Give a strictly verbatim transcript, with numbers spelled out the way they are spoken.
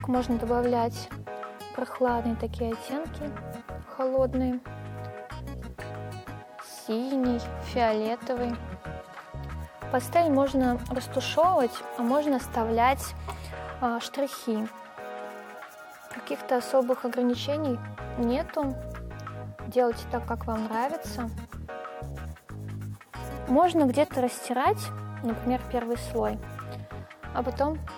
Можно добавлять прохладные такие оттенки, холодные, синий, фиолетовый. Пастель можно растушевывать, а можно оставлять а, штрихи. Каких-то особых ограничений нету. Делайте так, как вам нравится. Можно где-то растирать, например, первый слой, а потом